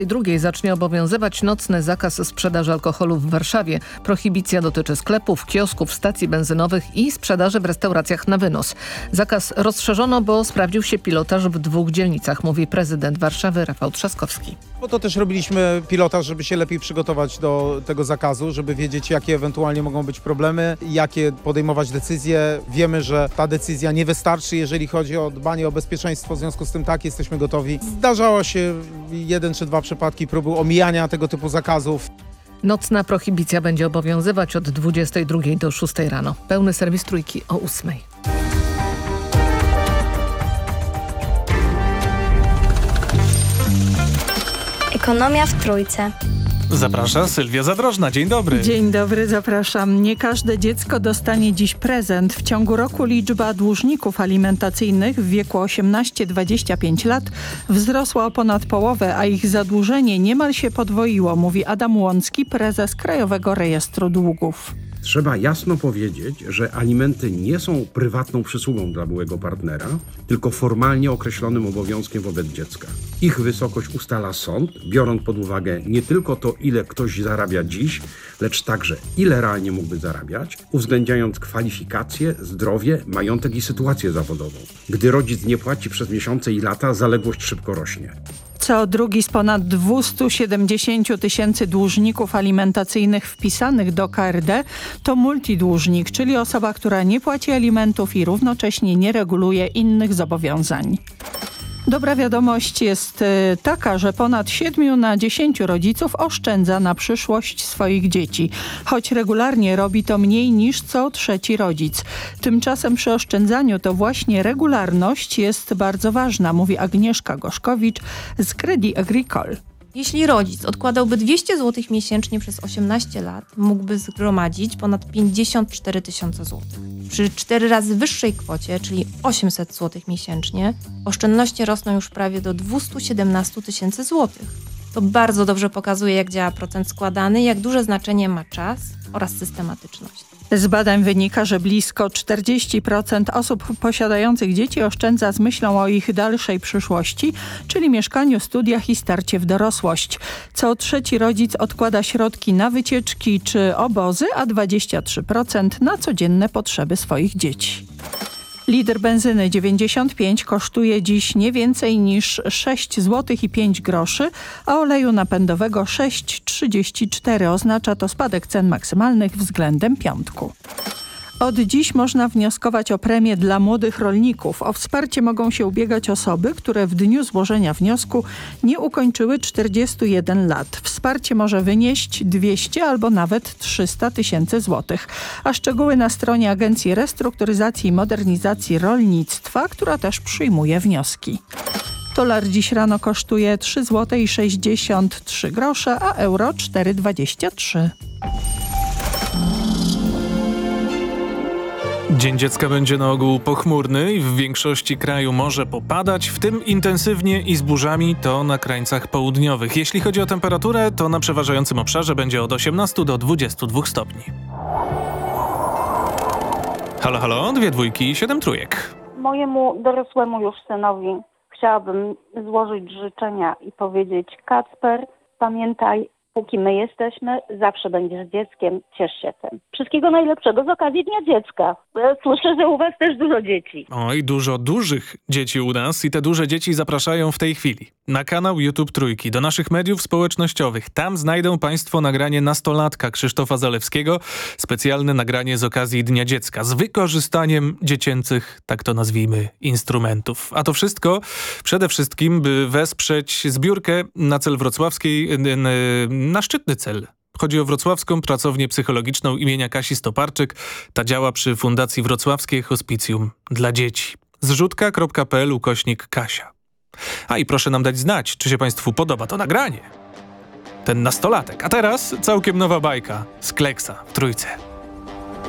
Drugiej zacznie obowiązywać nocny zakaz sprzedaży alkoholu w Warszawie. Prohibicja dotyczy sklepów, kiosków, stacji benzynowych i sprzedaży w restauracjach na wynos. Zakaz rozszerzono, bo sprawdził się pilotaż w 2 dzielnicach, mówi prezydent Warszawy Rafał Trzaskowski. Po to też robiliśmy pilotaż, żeby się lepiej przygotować do tego zakazu, żeby wiedzieć, jakie ewentualnie mogą być problemy, jakie podejmować decyzje. Wiemy, że ta decyzja nie wystarczy, jeżeli chodzi o dbanie o bezpieczeństwo, w związku z tym tak, jesteśmy gotowi. Zdarzało się 1 czy 2 przypadki próby omijania tego typu zakazów. Nocna prohibicja będzie obowiązywać od 22 do 6 rano. Pełny serwis Trójki o 8. Ekonomia w Trójce. Zaprasza Sylwia Zadrożna. Dzień dobry. Dzień dobry, zapraszam. Nie każde dziecko dostanie dziś prezent. W ciągu roku liczba dłużników alimentacyjnych w wieku 18-25 lat wzrosła o ponad połowę, a ich zadłużenie niemal się podwoiło, mówi Adam Łącki, prezes Krajowego Rejestru Długów. Trzeba jasno powiedzieć, że alimenty nie są prywatną przysługą dla byłego partnera, tylko formalnie określonym obowiązkiem wobec dziecka. Ich wysokość ustala sąd, biorąc pod uwagę nie tylko to, ile ktoś zarabia dziś, lecz także ile realnie mógłby zarabiać, uwzględniając kwalifikacje, zdrowie, majątek i sytuację zawodową. Gdy rodzic nie płaci przez miesiące i lata, zaległość szybko rośnie. Co drugi z ponad 270 000 dłużników alimentacyjnych wpisanych do KRD to multidłużnik, czyli osoba, która nie płaci alimentów i równocześnie nie reguluje innych zobowiązań. Dobra wiadomość jest taka, że ponad 7 na 10 rodziców oszczędza na przyszłość swoich dzieci, choć regularnie robi to mniej niż co 3. rodzic. Tymczasem przy oszczędzaniu to właśnie regularność jest bardzo ważna, mówi Agnieszka Gorzkowicz z Crédit Agricole. Jeśli rodzic odkładałby 200 zł miesięcznie przez 18 lat, mógłby zgromadzić ponad 54 000 zł. Przy 4 razy wyższej kwocie, czyli 800 zł miesięcznie, oszczędności rosną już prawie do 217 000 zł. To bardzo dobrze pokazuje, jak działa procent składany, jak duże znaczenie ma czas oraz systematyczność. Z badań wynika, że blisko 40% osób posiadających dzieci oszczędza z myślą o ich dalszej przyszłości, czyli mieszkaniu, studiach i starcie w dorosłość. Co 3. rodzic odkłada środki na wycieczki czy obozy, a 23% na codzienne potrzeby swoich dzieci. Litr benzyny 95 kosztuje dziś nie więcej niż 6 zł i 5 groszy, a oleju napędowego 6,34. Oznacza to spadek cen maksymalnych względem piątku. Od dziś można wnioskować o premię dla młodych rolników. O wsparcie mogą się ubiegać osoby, które w dniu złożenia wniosku nie ukończyły 41 lat. Wsparcie może wynieść 200 albo nawet 300 000 złotych. A szczegóły na stronie Agencji Restrukturyzacji i Modernizacji Rolnictwa, która też przyjmuje wnioski. Dolar dziś rano kosztuje 3 zł i 63 grosze, a euro 4,23. Dzień Dziecka będzie na ogół pochmurny i w większości kraju może popadać, w tym intensywnie i z burzami to na krańcach południowych. Jeśli chodzi o temperaturę, to na przeważającym obszarze będzie od 18 do 22 stopni. Halo, halo, 2 dwójki i 7 trójek. Mojemu dorosłemu już synowi chciałabym złożyć życzenia i powiedzieć: Kacper, pamiętaj, póki my jesteśmy, zawsze będziesz dzieckiem, ciesz się tym. Wszystkiego najlepszego z okazji Dnia Dziecka. Słyszę, że u was też dużo dzieci. Oj, dużo dużych dzieci u nas i te duże dzieci zapraszają w tej chwili na kanał YouTube Trójki, do naszych mediów społecznościowych. Tam znajdą państwo nagranie nastolatka Krzysztofa Zalewskiego, specjalne nagranie z okazji Dnia Dziecka, z wykorzystaniem dziecięcych, tak to nazwijmy, instrumentów. A to wszystko przede wszystkim, by wesprzeć zbiórkę na cel wrocławskiej, na szczytny cel. Chodzi o Wrocławską Pracownię Psychologiczną imienia Kasi Stoparczyk. Ta działa przy Fundacji Wrocławskie Hospicjum dla Dzieci. zrzutka.pl/Kasia. A i proszę nam dać znać, czy się państwu podoba to nagranie. Ten nastolatek. A teraz całkiem nowa bajka z Kleksa w Trójce.